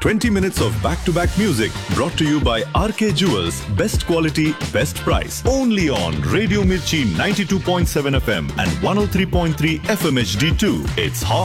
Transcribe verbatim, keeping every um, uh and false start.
twenty minutes of back-to-back music brought to you by R K Jewels. Best quality, best price. Only on Radio Mirchi ninety-two point seven F M and one oh three point three F M H D two. It's hot.